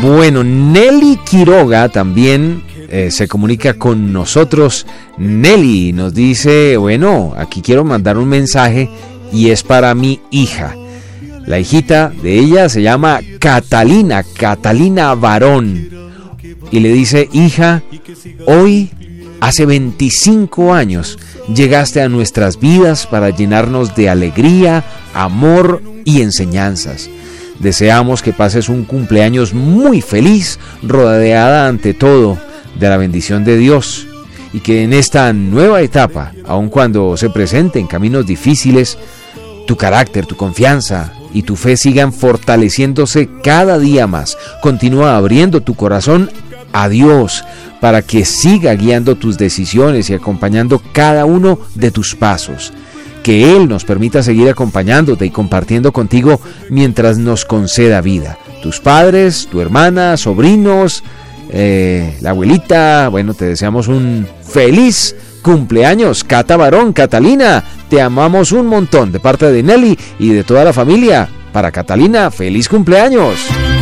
Bueno, Nelly Quiroga también se comunica con nosotros. Nelly nos dice, bueno, aquí quiero mandar un mensaje y es para mi hija. La hijita de ella se llama Catalina Varón. Y le dice, hija, hoy, hace 25 años, llegaste a nuestras vidas para llenarnos de alegría, amor y enseñanzas. Deseamos que pases un cumpleaños muy feliz, rodeada ante todo de la bendición de Dios, y que en esta nueva etapa, aun cuando se presenten caminos difíciles, tu carácter, tu confianza y tu fe sigan fortaleciéndose cada día más. Continúa abriendo tu corazón a Dios para que siga guiando tus decisiones y acompañando cada uno de tus pasos. Que Él nos permita seguir acompañándote y compartiendo contigo mientras nos conceda vida. Tus padres, tu hermana, sobrinos, la abuelita, bueno, te deseamos un feliz cumpleaños, Cata Varón. Catalina, te amamos un montón de parte de Nelly y de toda la familia. Para Catalina, feliz cumpleaños.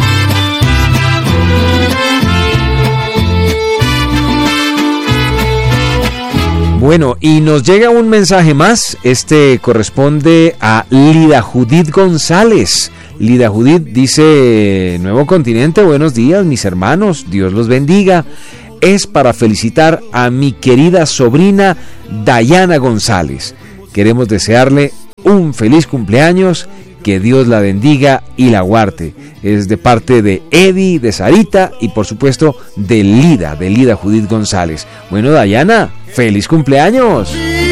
Bueno, y nos llega un mensaje más. Este corresponde a Lida Judith González. Lida Judith dice: Nuevo Continente, buenos días mis hermanos, Dios los bendiga. Es para felicitar a mi querida sobrina Dayana González. Queremos desearle un feliz cumpleaños, que Dios la bendiga y la guarde. Es de parte de Eddie, de Sarita y por supuesto de Lida Judith González. Bueno, Dayana, feliz cumpleaños.